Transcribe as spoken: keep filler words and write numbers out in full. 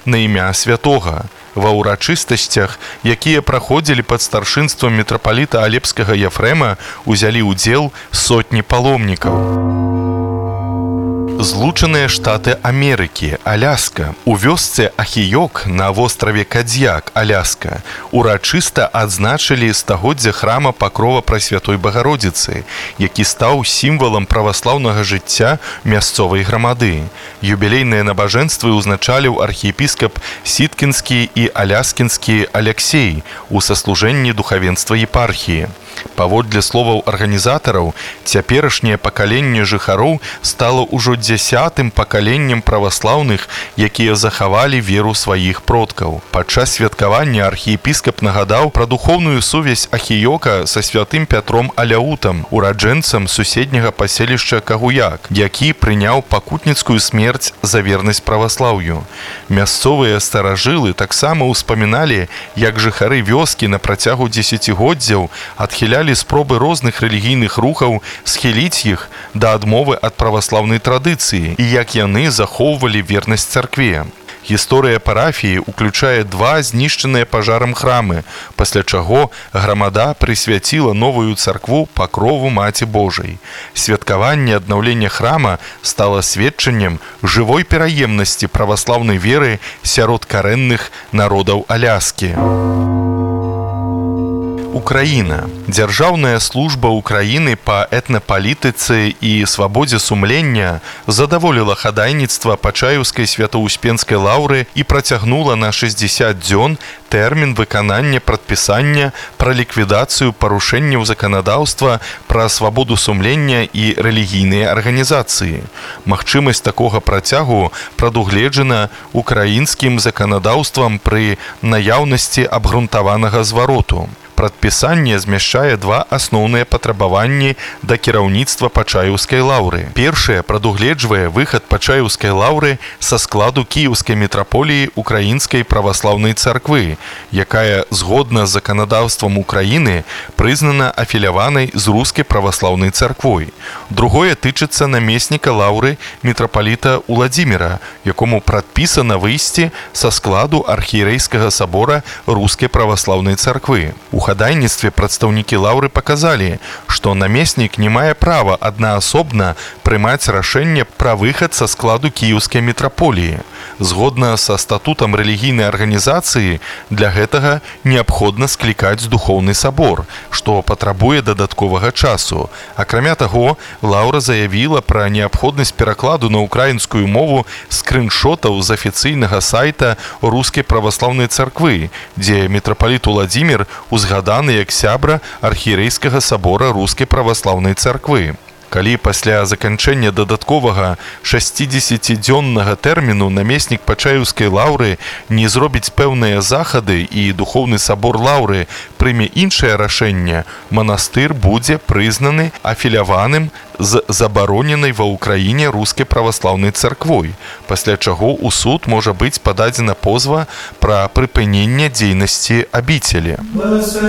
на імя святога. Ва ўрачыстасцях, якія праходзілі пад старшынствам мітрапаліта алепскага Ефрэма, узялі ўдзел сотні паломнікаў. Злучаныя Штаты Амерыкі, Аляска. У вёсцы Ахіёк на востраве Кадзьяк, Аляска, урачыста адзначылі стагоддзе храма Пакрова Прасвятой Багародзіцы, які стаў сімвалам праваслаўнага жыцця мясцовай грамады. Юбілейныя набажэнствы ўзначаліў архіепіскап Сіткінскі і Аляскінскі Аляксей у саслужэнні духавенства епархіі. Паводле словаў арганізатараў, цяперашняе пакаленне жыхароў стала ўжо дзясятым пакаленнем праваслаўных, якія захавалі веру сваіх продкаў. Падчас святкавання архіепіскап нагадаў пра духоўную сувязь Ахіёка са святым Пятром Аляутам, ураджэнцам суседняга паселішча Кагуяк, які прыняў пакутніцкую смерць за вернасць праваслаўю. Мясцовыя старажылы таксама ўспаміналі, як жыхары вёскі на працягу дзесяцігоддзяў адхілялі спробы розных рэлігійных рухаў схіліць іх да адмовы ад праваслаўнай традыцыі і як яны захоўвалі вернасць царкве. Гісторыя парафіі ўключае два знішчаныя пажарам храмы, пасля чаго грамада прысвяціла новую царкву Пакрову Маці Божай. Святкаванне аднаўлення храма стала сведчаннем жывой пераемнасці праваслаўнай веры сярод карэнных народаў Аляскі. Украіна. Дзяржаўная служба Украіны па этнапалітыцы і свабодзе сумлення задаволіла хадайніцтва Пачаеўскай святаўспенскай лаўры і працягнула на шэсцьдзесят дзён тэрмін выканання прадпісання пра ліквідацыю парушэнняў заканадаўства пра свабоду сумлення і рэлігійныя арганізацыі. Магчымасць такога працягу прадугледжана украінскім заканадаўствам пры наяўнасці абгрунтаванага звароту. Прадпісанне змяшчае два асноўныя патрабаванні да кіраўніцтва Пачаеўскай лаўры. Першае прадугледжвае выхад Пачаеўскай лаўры са складу Кіеўскай мітраполіі Украінскай праваслаўнай царквы, якая, згодна з заканадаўствам Украіны, прызнана афіляванай з рускай праваслаўнай царквой. Другое тычыцца намесніка лаўры мітрапаліта Уладзіміра, якому прадпісана выйсці са складу архієрэйскага сабора рускай праваслаўнай царквы. У хадайніцтве прадстаўнікі лаўры паказалі, што намеснік не мае права аднаасобна прымаць рашэнне пра выхад са складу Кіеўскай мітраполіі. Згодна са статутам рэлігійнай арганізацыі, для гэтага неабходна склікаць духоўны сабор, што патрабуе дадатковага часу. Акрамя таго, лаўра заявіла пра неабходнасць перакладу на украінскую мову скрыншотаў з афіцыйнага сайта рускай праваслаўнай царквы, дзе мітрапаліт Уладзімір узгаданы як сябра архієрэйскага сабора рускай праваслаўнай царквы. Калі пасля заканчэння дадатковага шэсцідзесяцідзённага тэрміну намеснік Пачаеўскай лаўры не зробіць пэўныя захады і духоўны сабор лаўры прыме іншае рашэнне, манастыр будзе прызнаны афіляваным з забароненай ва ўкраіне рускай праваслаўнай царквой, пасля чаго ў суд можа быць пададзена позва пра прыпыненне дзейнасці абіцелі.